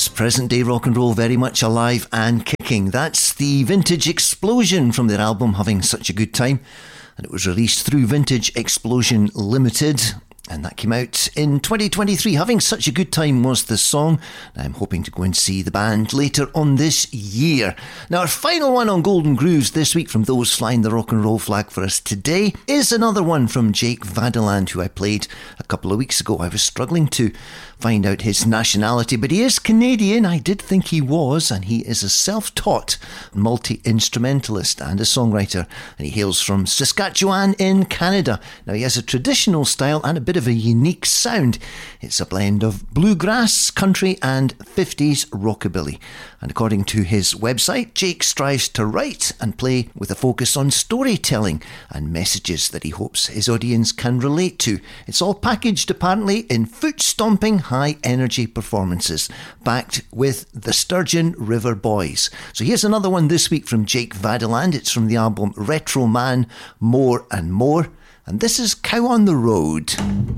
Yes, present day rock and roll very much alive and kicking. That's the Vintage Explosion from their album Having Such a Good Time, and it was released through Vintage Explosion Limited, and that came out in 2023. Having Such a Good Time was the song. I'm hoping to go and see the band later on this year. Now, our final one on Golden Grooves this week from those flying the rock and roll flag for us today is another one from Jake Vadeland, who I played a couple of weeks ago. I was struggling to find out his nationality, but he is Canadian. I did think he was, and he is a self-taught multi-instrumentalist and a songwriter, and he hails from Saskatchewan in Canada. Now, he has a traditional style and a bit of a unique sound. It's a blend of bluegrass, country and 50s rockabilly. And according to his website, Jake strives to write and play with a focus on storytelling and messages that he hopes his audience can relate to. It's all packaged apparently in foot-stomping, high-energy performances, backed with the Sturgeon River Boys. So here's another one this week from Jake Vadeland. It's from the album Retro Man, More and More. And this is Cow on the Road.